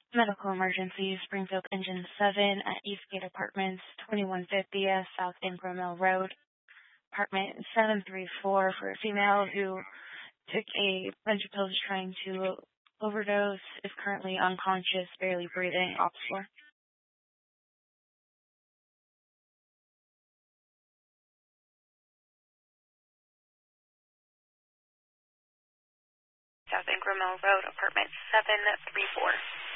Medical emergency, Springfield Engine 7 at Eastgate Apartments, 2150 South Ingram Mill Road, apartment 734 for a female who took a bunch of pills trying to overdose, is currently unconscious, barely breathing, off floor. South Ingram Mill Road, apartment 734.